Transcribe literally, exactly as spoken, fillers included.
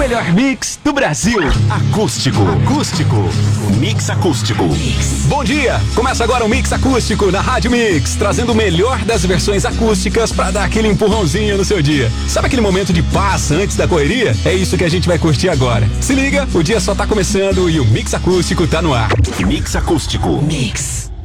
melhor mix do Brasil. Acústico. Acústico. O Mix Acústico. Mix. Bom dia! Começa agora o Mix Acústico na Rádio Mix, trazendo o melhor das versões acústicas pra dar aquele empurrãozinho no seu dia. Sabe aquele momento de paz antes da correria? É isso que a gente vai curtir agora. Se liga, o dia só tá começando e o Mix Acústico tá no ar. Mix Acústico. Mix.